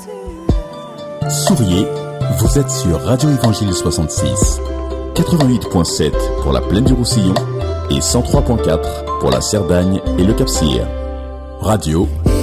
Souriez, vous êtes sur Radio Évangile 66, 88.7 pour la plaine du Roussillon et 103.4 pour la Cerdagne et le Cap-Cyr. Radio